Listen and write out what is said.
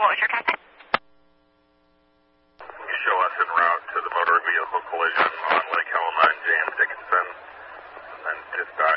What was your contact? Show us en route to the motor vehicle collision on Lake Helena and James Dickinson. And dispatch